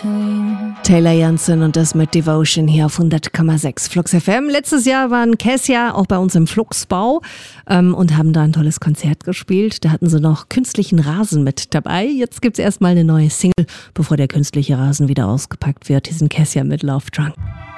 Taylor Jansen und das mit Devotion hier auf 100,6 Flux FM. Letztes Jahr waren Kessia auch bei uns im Fluxbau und haben da ein tolles Konzert gespielt. Da hatten sie noch künstlichen Rasen mit dabei. Jetzt gibt's erstmal eine neue Single, bevor der künstliche Rasen wieder ausgepackt wird. Hier sind Kessia mit Love Drunk.